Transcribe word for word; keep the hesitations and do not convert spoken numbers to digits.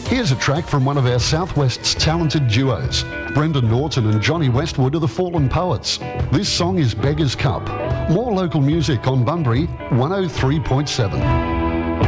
Here's a track from one of our Southwest's talented duos. Brendan Norton and Johnny Westwood are the Fallen Poets. This song is Beggar's Cup. More local music on Bunbury one oh three point seven.